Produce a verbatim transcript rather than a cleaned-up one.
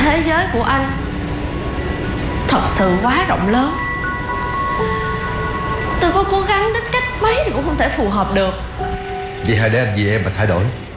thế giới của anh thật sự quá rộng lớn. Tôi có cố gắng đến cách mấy thì cũng không thể phù hợp được. Vậy hãy để anh vì em mà thay đổi.